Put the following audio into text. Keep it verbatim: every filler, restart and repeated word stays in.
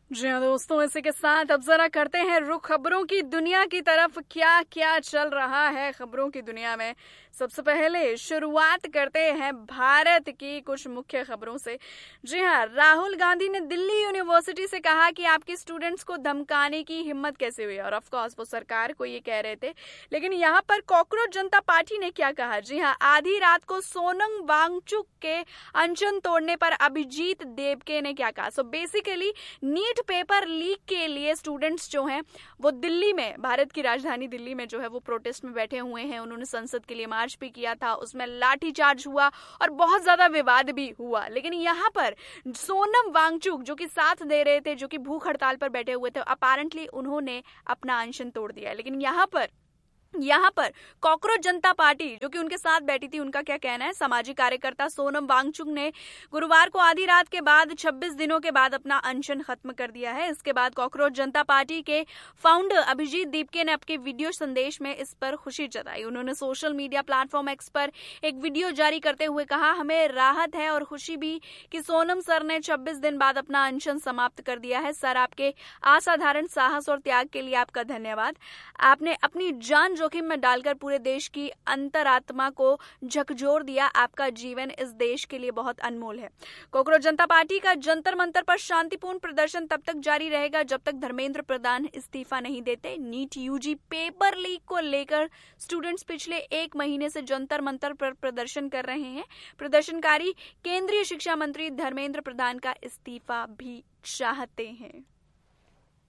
जी हाँ दोस्तों, इसी के साथ अब जरा करते हैं रुख खबरों की दुनिया की तरफ। क्या क्या चल रहा है खबरों की दुनिया में। सबसे पहले शुरुआत करते हैं भारत की कुछ मुख्य खबरों से। जी हाँ, राहुल गांधी ने दिल्ली यूनिवर्सिटी से कहा कि आपके स्टूडेंट्स को धमकाने की हिम्मत कैसे हुई, और ऑफ कोर्स वो सरकार को ये कह रहे थे। लेकिन यहाँ पर कॉकरोच जनता पार्टी ने क्या कहा। जी हाँ, आधी रात को सोनम वांगचुक के अनशन तोड़ने पर अभिजीत देवके ने क्या कहा। So basically NEET paper leak के लिए स्टूडेंट्स जो हैं वो दिल्ली में, भारत की राजधानी दिल्ली में जो है वो प्रोटेस्ट में बैठे हुए हैं। उन्होंने संसद के लिए मार्च भी किया था, उसमें लाठीचार्ज हुआ और बहुत ज्यादा विवाद भी हुआ। लेकिन यहाँ पर सोनम वांगचुक जो कि साथ दे रहे थे, जो कि भूख हड़ताल पर बैठे हुए थे, अपेरेंटली उन्होंने अपना अनशन तोड़ दिया। लेकिन यहाँ पर यहाँ पर कॉकरोच जनता पार्टी जो कि उनके साथ बैठी थी, उनका क्या कहना है। सामाजिक कार्यकर्ता सोनम वांगचुक ने गुरुवार को आधी रात के बाद छब्बीस दिनों के बाद अपना अनशन खत्म कर दिया है। इसके बाद कॉकरोच जनता पार्टी के फाउंडर अभिजीत दीपके ने अपने वीडियो संदेश में इस पर खुशी जताई। उन्होंने सोशल मीडिया प्लेटफॉर्म एक्स पर एक वीडियो जारी करते हुए कहा, हमें राहत है और खुशी भी कि सोनम सर ने छब्बीस दिन बाद अपना अनशन समाप्त कर दिया है। सर, आपके असाधारण साहस और त्याग के लिए आपका धन्यवाद। आपने अपनी जान जोखिम में डालकर पूरे देश की अंतरात्मा को झकझोर दिया। आपका जीवन इस देश के लिए बहुत अनमोल है। कॉकरोच जनता पार्टी का जंतर मंतर पर शांतिपूर्ण प्रदर्शन तब तक जारी रहेगा जब तक धर्मेंद्र प्रधान इस्तीफा नहीं देते। नीट यूजी पेपर लीक को लेकर स्टूडेंट्स पिछले एक महीने से जंतर मंतर पर प्रदर्शन कर रहे हैं। प्रदर्शनकारी केंद्रीय शिक्षा मंत्री धर्मेंद्र प्रधान का इस्तीफा भी चाहते हैं।